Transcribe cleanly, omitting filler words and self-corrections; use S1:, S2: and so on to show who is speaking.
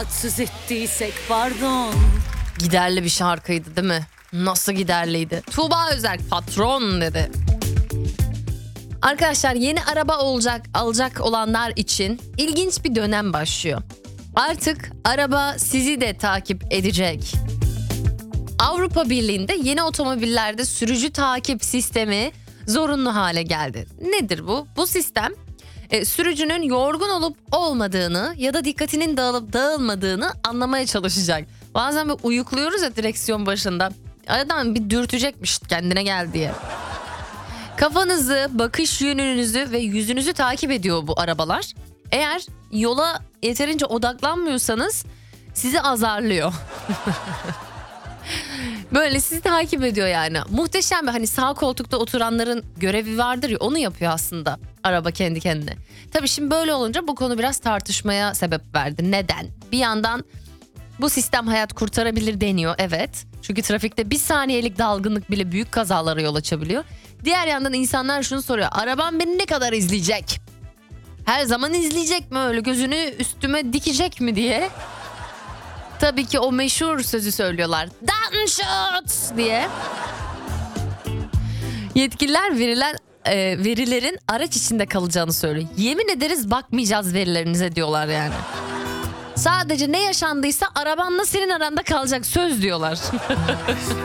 S1: rahatsız ettiysek pardon.
S2: Giderli bir şarkıydı değil mi? Nasıl giderliydi? Tuğba Özerk patron dedi. Arkadaşlar yeni araba alacak olanlar için ilginç bir dönem başlıyor. Artık araba sizi de takip edecek. Avrupa Birliği'nde yeni otomobillerde sürücü takip sistemi zorunlu hale geldi. Nedir bu? Bu sistem sürücünün yorgun olup olmadığını ya da dikkatinin dağılıp dağılmadığını anlamaya çalışacak. Bazen bir uyukluyoruz ya direksiyon başında. Aradan bir dürtecekmiş kendine gel diye. Kafanızı, bakış yönünüzü ve yüzünüzü takip ediyor bu arabalar. Eğer yola yeterince odaklanmıyorsanız sizi azarlıyor. Böyle sizi takip ediyor yani. Muhteşem bir, hani sağ koltukta oturanların görevi vardır ya, onu yapıyor aslında araba kendi kendine. Tabii şimdi böyle olunca bu konu biraz tartışmaya sebep verdi. Neden? Bir yandan bu sistem hayat kurtarabilir deniyor, evet. Çünkü trafikte bir saniyelik dalgınlık bile büyük kazalara yol açabiliyor. Diğer yandan insanlar şunu soruyor: arabam beni ne kadar izleyecek? Her zaman izleyecek mi, öyle gözünü üstüme dikecek mi diye. Tabii ki o meşhur sözü söylüyorlar. Don't shoot diye. Yetkililer verilerin araç içinde kalacağını söylüyor. Yemin ederiz bakmayacağız verilerinize diyorlar yani. Sadece ne yaşandıysa arabanla senin aranda kalacak, söz diyorlar.